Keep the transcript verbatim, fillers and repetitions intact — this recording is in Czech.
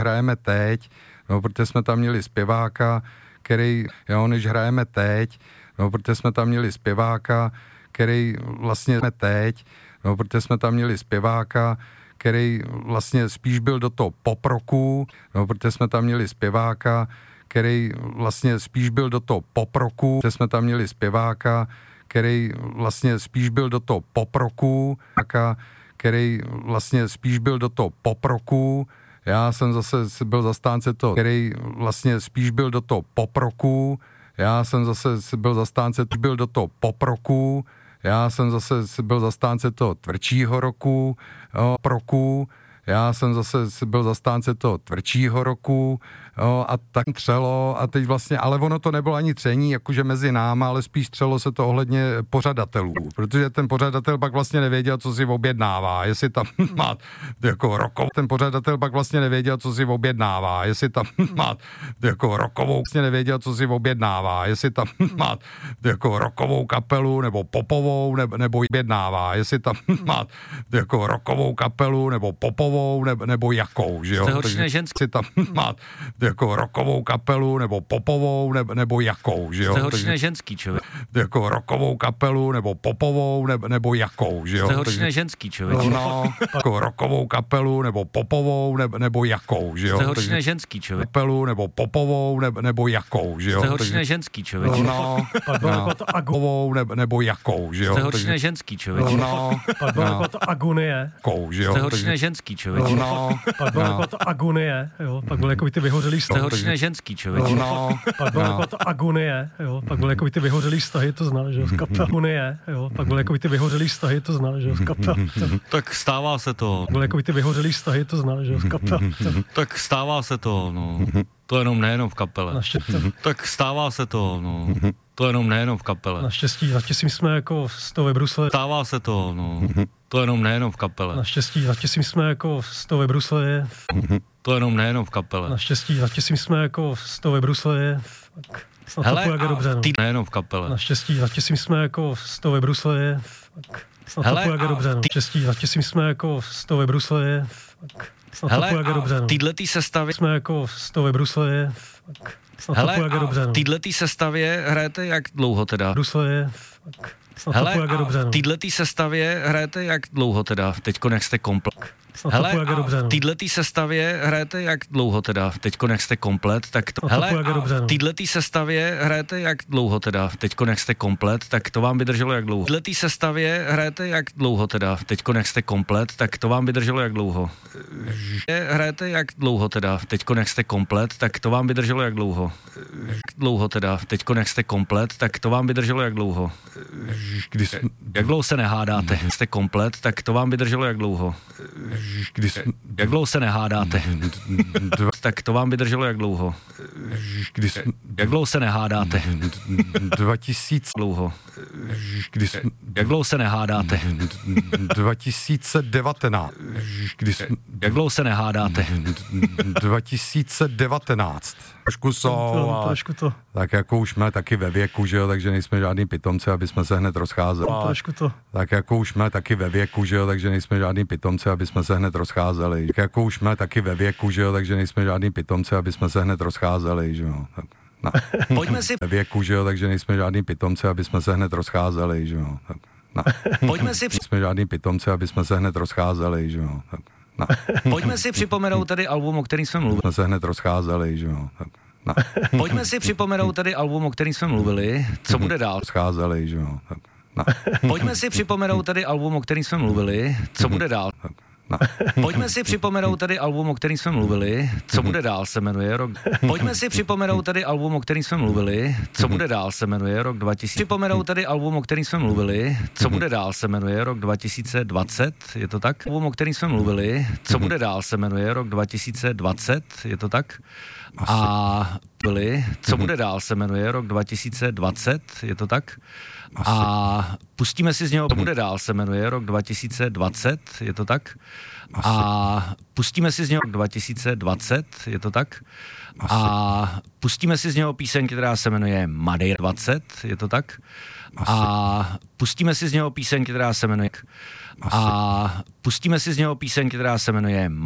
hrajeme teď, no, protože jsme tam měli zpěváka, který, jo, než hrajeme teď, no, protože jsme tam měli zpěváka, který vlastně teď, no, protože jsme tam měli zpěváka, který vlastně spíš byl do toho pop rocku, no, protože jsme tam měli zpěváka, který vlastně spíš byl do toho pop rocku, protože jsme tam měli zpěváka, který vlastně spíš byl do toho pop rocku, který vlastně spíš byl do toho pop rocku. Já jsem zase byl zastánce toho, který vlastně spíš byl do toho pop rocku. Já jsem zase byl zastánce, byl do toho pop rocku. Já jsem zase byl zastánce toho tvrdšího roku, jo, roku. Já jsem zase byl zastánce toho tvrdšího roku, jo, a tak třelo a teď vlastně, ale ono to nebylo ani tření, jakože mezi náma, ale spíš třelo se to ohledně pořadatelů, protože ten pořadatel pak vlastně nevěděl, co si objednává, jestli tam má jako rokovou, ten pořadatel pak vlastně nevěděl, co si objednává, jestli tam má jako rokovou, vlastně nevěděl, co si objednává, jestli tam má jako rokovou kapelu, nebo popovou, nebo, nebo objednává, jestli tam má jako rokovou kapelu, nebo popovou, nebo, nebo jakou, že jo? Takže si tam má jako rokovou kapelu, nebo popovou, nebo, nebo jakou, že jo? Jste horší než ženský člověk. Jako rokovou kapelu, nebo popovou, nebo, nebo jakou, že jo? Jste horší než ženský člověk. No, jako rokovou kapelu, nebo popovou, nebo, nebo jakou, že jo? Jste horší než ženský člověk. Kapelu, nebo popovou, nebo, nebo jakou, že jo? Jste horší než ženský člověk. No, popovou, nebo, nebo jakou, že jo? Jste horší než ženský člověk. No, Padlo jako to agonie. Kou, že jo? Jste horší než ženský člověk. No, Padlo jako to agonie, jo. Pak byly jako ty vyhořelý Jste vztahy. horší než ženský člověk. no, Padlo jako to agonie, jo. Pak byly jako ty vyhořelý vztahy, to znáš, jo. Z kapel. Agonie, jo. Pak byly jako ty vyhořelý vztahy, to znáš, jo. Z kapel. Tak stává se to. Byly jako ty vyhořelý vztahy, to znáš, jo. Z kapel. Tak stává se to, no. To jenom nejenom v kapele. Naštěstí, Tak stává se to, no. To jenom nejenom v kapele. naštěstí, naštěstí jsme jako z toho ve Brusle. Stává se to, no. To jenom nejenom v kapele. Naštěstí, naštěstí jsme jako z toho ve Brusle. To jenom nejenom v kapele. Naštěstí, naštěstí jsme jako z toho ve Brusle. Tak snad Hele, to pojede a dobře, no. ty nejenom v kapele. Naštěstí, naštěstí jsme jako z toho ve Brusle. Tak snad Hele, to pojede a dobře, no. ty- Naštěstí, naštěstí jsme jako z toho ve Brusle. Tak snad to Hele, pojede a dobře, no. v této sestavě Jsme jako z toho ve Brusle. Tak snad to Hele, pojede a dobře, no. v této sestavě hrajete jak dlouho teda? Brusle. Tak snad to Hele, pojede a dobře, no. v této sestavě hrajete jak dlouho teda? Teďko jak jste komplet. Snad to Hele, pojede a dobře, no. v této sestavě hrajete jak dlouho teda? Teďko jak jste komplet, tak to... Snad to Hele, pojede a dobře, no. v této sestavě hrajete jak dlouho teda? Teďko jak jste komplet, tak to vám vydrželo jak dlouho? V této sestavě hrajete jak dlouho teda? Teďko jak jste komplet, tak to vám vydrželo jak dlouho? Hrajete jak dlouho teda? Teďko jak jste komplet, tak to vám vydrželo jak dlouho? Dlouho teda? Teďko jak jste komplet, tak to vám vydrželo jak dlouho? Když jsme, Jak dlouho se nehádáte? Jste komplet, tak to vám vydrželo jak dlouho? když jsme, Jak dlouho se nehádáte? dva, Tak to vám vydrželo jak dlouho? když jsme, Jak dlouho se nehádáte? dva tisíce, Dlouho. když jsme, Jak dlouho se nehádáte? dva tisíce devatenáct, když jsme, Jak dlouho se nehádáte? dva tisíce devatenáct. Trošku jsou, To, ale trošku to, tak jako už jsme taky ve věku, že jo, takže nejsme žádný pitomci, aby jsme se hned rozcházeli. Ale trošku to. tak jako už jsme taky ve věku, že jo, takže nejsme žádný pitomci, aby jsme se hned rozcházeli. Tak jako už jsme taky ve věku, že jo, takže nejsme žádný pitomci, aby jsme se hned rozcházeli, že jo. Tak, no. Pojďme si, Ve věku, že jo, takže nejsme žádný pitomci, aby jsme se hned rozcházeli, že jo. Tak, no. pojďme si, Nejsme žádný pitomci, aby jsme se hned rozcházeli, že jo. Tak, no. pojďme si připomenout tady album, o kterém jsme mluvili. Jsme se hned rozcházeli, že jo. Tak, no. Pojďme si připomenout tady album, o kterém jsme mluvili. Co bude dál? Rozcházeli, že jo. Tak, no. Pojďme si připomenout tady album, o kterém jsme mluvili. Co bude dál? Tak, no. Pojďme si připomenout tady album, o kterém jsme mluvili. Co bude dál se jmenuje rok. Pojďme si připomenout tady album, o kterém jsme mluvili. Co bude dál se jmenuje rok dva tisíce. Připomenout tady album, o kterém jsme mluvili. Co bude dál se jmenuje rok dva tisíce dvacet. Je to tak? Album, o kterém jsme mluvili. Co bude dál se jmenuje rok dva tisíce dvacet. Je to tak? A byli, co bude dál se jmenuje rok dva tisíce dvacet. Je to tak? A pustíme si z něho, co bude dál se jmenuje rok dva tisíce dvacet. Je to tak? A pustíme si z něho dva tisíce dvacet, je to tak? A pustíme si z něho píseň, která se jmenuje Madeira dvacet, je to tak? A pustíme si z něho píseň, která se jmenuje A pustíme si z něho píseň, která se jmenuje